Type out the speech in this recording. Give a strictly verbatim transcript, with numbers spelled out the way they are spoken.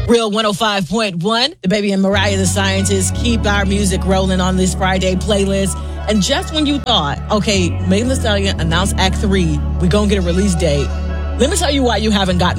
Real one oh five point one, the Baby and Mariah the Scientist keep our music rolling on this Friday playlist. And just when you thought, okay, Megan Thee Stallion announced Act three, we're going to get a release date. Let me tell you why you haven't gotten